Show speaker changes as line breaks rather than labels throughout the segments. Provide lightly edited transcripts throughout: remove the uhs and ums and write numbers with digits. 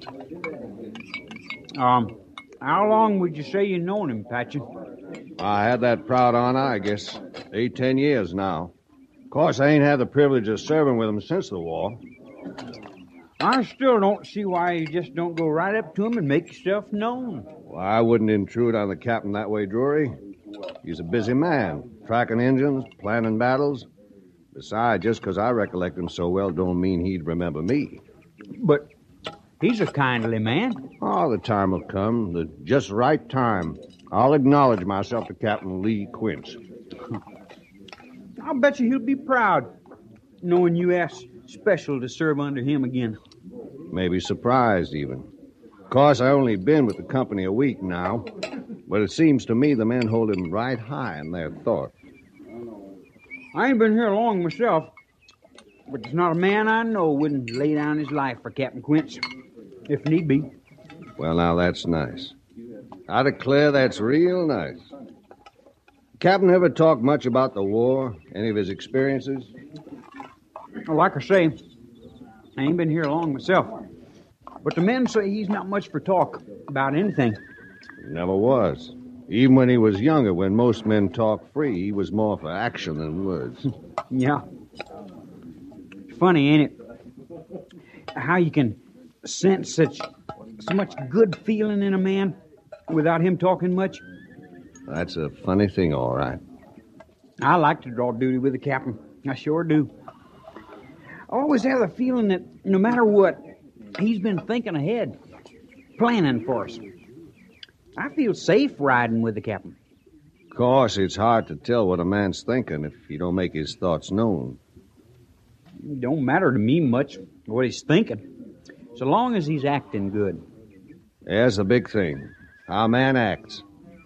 How long would you say you known him, Patchen?
I had that proud honor, I guess, 10 years now. Of course, I ain't had the privilege of serving with him since the war.
I still don't see why you just don't go right up to him and make yourself known.
Well, I wouldn't intrude on the captain that way, Drury. He's a busy man, tracking engines, planning battles. Besides, just 'cause I recollect him so well don't mean he'd remember me.
But he's a kindly man.
Oh, the time will come, the just right time. I'll acknowledge myself to Captain Lee Quince.
I'll bet you he'll be proud, knowing you asked special to serve under him again.
Maybe surprised, even. Of course, I only been with the company a week now, but it seems to me the men hold him right high in their thought.
I ain't been here long myself, but there's not a man I know wouldn't lay down his life for Captain Quince, if need be.
Well, now, that's nice. I declare that's real nice. Captain ever talk much about the war? Any of his experiences?
Well, like I say, I ain't been here long myself. But the men say he's not much for talk about anything.
Never was. Even when he was younger, when most men talk free, he was more for action than words.
Yeah. It's funny, ain't it? How you can sense so much good feeling in a man without him talking much.
That's a funny thing, all right.
I like to draw duty with the captain. I sure do. I always have the feeling that no matter what, he's been thinking ahead, planning for us. I feel safe riding with the captain.
Of course, it's hard to tell what a man's thinking if you don't make his thoughts known.
It don't matter to me much what he's thinking, so long as he's acting good.
There's the big thing. How a man acts.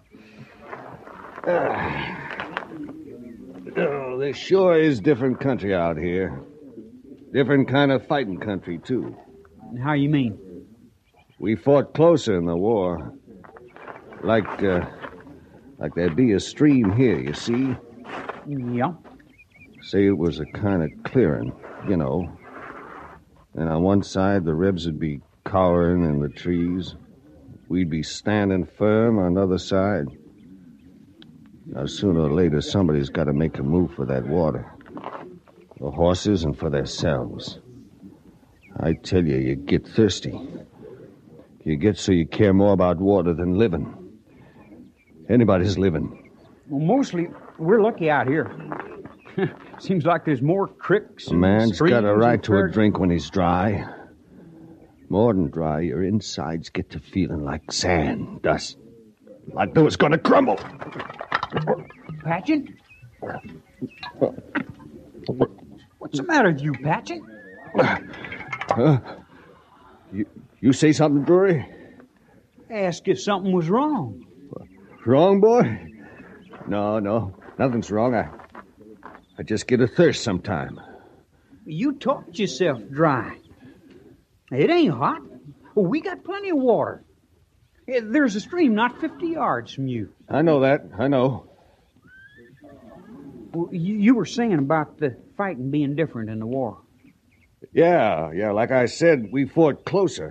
Oh, this sure is different country out here. Different kind of fighting country, too.
How you mean?
We fought closer in the war. Like there'd be a stream here, you see?
Yeah.
Say it was a kind of clearing, you know. And on one side, the Rebs would be cowering in the trees. We'd be standing firm on the other side. Now, sooner or later, somebody's got to make a move for that water. The horses and for themselves. I tell you, you get thirsty. You get so you care more about water than living. Anybody's living.
Well, mostly, we're lucky out here. Seems like there's more creeks and
A man's
streams
got a right to a
and
drink when he's dry. More than dry, your insides get to feeling like sand, dust. Like they was going to crumble.
Patchen? What's the matter with you, Patchen?
You say something, Drury?
Ask if something was wrong.
Wrong, boy? No, nothing's wrong. I just get a thirst sometime.
You talked yourself dry. It ain't hot. We got plenty of water. There's a stream not 50 yards from you.
I know that. I know.
Well, you were saying about the fighting being different in the war.
Yeah, like I said, we fought closer.